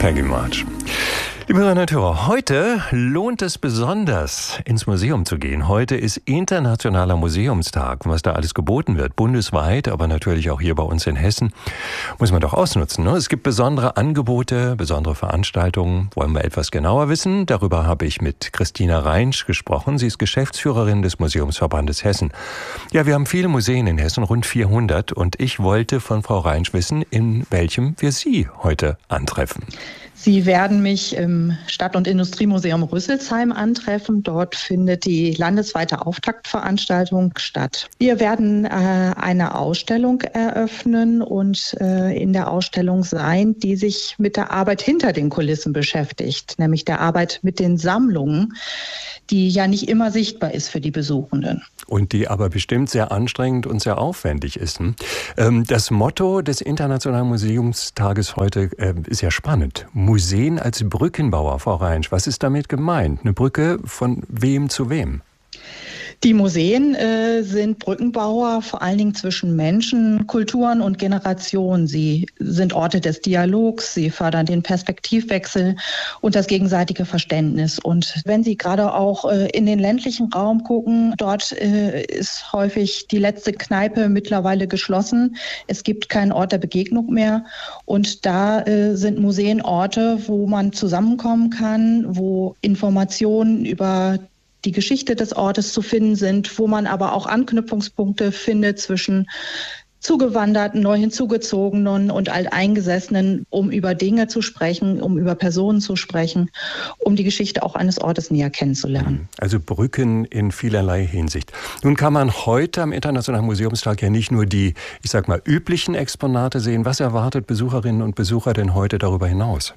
Peggy March. Liebe Hörerinnen und Hörer, heute lohnt es besonders, ins Museum zu gehen. Heute ist Internationaler Museumstag. Was da alles geboten wird, bundesweit, aber natürlich auch hier bei uns in Hessen, muss man doch ausnutzen, ne? Es gibt besondere Angebote, besondere Veranstaltungen. Wollen wir etwas genauer wissen? Darüber habe ich mit Christina Reinsch gesprochen. Sie ist Geschäftsführerin des Museumsverbandes Hessen. Ja, wir haben viele Museen in Hessen, rund 400. Und ich wollte von Frau Reinsch wissen, in welchem wir Sie heute antreffen. Sie werden mich im Stadt- und Industriemuseum Rüsselsheim antreffen. Dort findet die landesweite Auftaktveranstaltung statt. Wir werden eine Ausstellung eröffnen und in der Ausstellung sein, die sich mit der Arbeit hinter den Kulissen beschäftigt, nämlich der Arbeit mit den Sammlungen, die ja nicht immer sichtbar ist für die Besuchenden. Und die aber bestimmt sehr anstrengend und sehr aufwendig ist. Das Motto des Internationalen Museumstages heute ist ja spannend. Museen als Brückenbauer, Frau Reinsch. Was ist damit gemeint? Eine Brücke von wem zu wem? Die Museen sind Brückenbauer, vor allen Dingen zwischen Menschen, Kulturen und Generationen. Sie sind Orte des Dialogs, sie fördern den Perspektivwechsel und das gegenseitige Verständnis. Und wenn Sie gerade auch in den ländlichen Raum gucken, dort ist häufig die letzte Kneipe mittlerweile geschlossen. Es gibt keinen Ort der Begegnung mehr. Und da sind Museen Orte, wo man zusammenkommen kann, wo Informationen über die Geschichte des Ortes zu finden sind, wo man aber auch Anknüpfungspunkte findet zwischen Zugewanderten, neu hinzugezogenen und Alteingesessenen, um über Dinge zu sprechen, um über Personen zu sprechen, um die Geschichte auch eines Ortes näher kennenzulernen. Also Brücken in vielerlei Hinsicht. Nun kann man heute am Internationalen Museumstag ja nicht nur die, ich sag mal, üblichen Exponate sehen. Was erwartet Besucherinnen und Besucher denn heute darüber hinaus?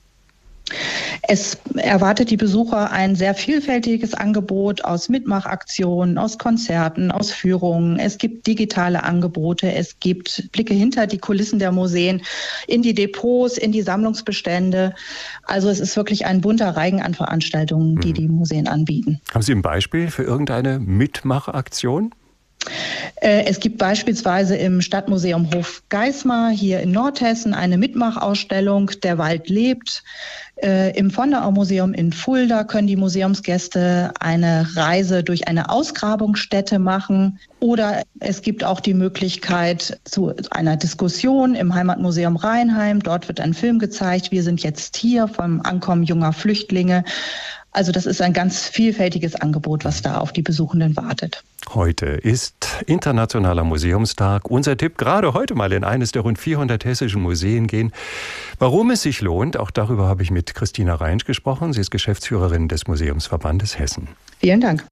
Es erwartet die Besucher ein sehr vielfältiges Angebot aus Mitmachaktionen, aus Konzerten, aus Führungen. Es gibt digitale Angebote, es gibt Blicke hinter die Kulissen der Museen, in die Depots, in die Sammlungsbestände. Also es ist wirklich ein bunter Reigen an Veranstaltungen, die die Museen anbieten. Haben Sie ein Beispiel für irgendeine Mitmachaktion? Es gibt beispielsweise im Stadtmuseum Hofgeismar hier in Nordhessen eine Mitmachausstellung Der Wald lebt. Im Vonderau-Museum in Fulda können die Museumsgäste eine Reise durch eine Ausgrabungsstätte machen. Oder es gibt auch die Möglichkeit zu einer Diskussion im Heimatmuseum Rheinheim. Dort wird ein Film gezeigt. Wir sind jetzt hier vom Ankommen junger Flüchtlinge. Also das ist ein ganz vielfältiges Angebot, was da auf die Besuchenden wartet. Heute ist Internationaler Museumstag. Unser Tipp, gerade heute mal in eines der rund 400 hessischen Museen gehen. Warum es sich lohnt, auch darüber habe ich mit Christina Reinsch gesprochen. Sie ist Geschäftsführerin des Museumsverbandes Hessen. Vielen Dank.